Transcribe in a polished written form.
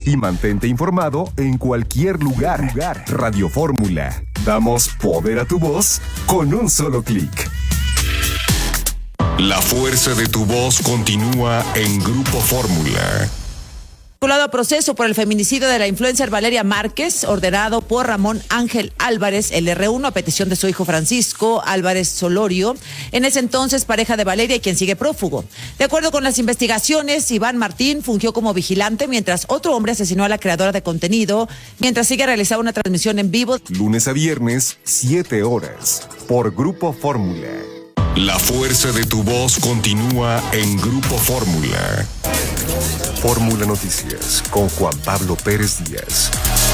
y mantente informado en cualquier lugar. Radio Fórmula. Damos poder a tu voz con un solo clic. La fuerza de tu voz continúa en Grupo Fórmula. Vinculado a proceso por el feminicidio de la influencer Valeria Márquez, ordenado por Ramón Ángel Álvarez, el R1, a petición de su hijo Francisco Álvarez Solorio, en ese entonces pareja de Valeria y quien sigue prófugo. De acuerdo con las investigaciones, Iván Martín fungió como vigilante mientras otro hombre asesinó a la creadora de contenido, mientras sigue realizando una transmisión en vivo. Lunes a viernes, 7 horas, por Grupo Fórmula. La fuerza de tu voz continúa en Grupo Fórmula. Fórmula Noticias con Juan Pablo Pérez Díaz.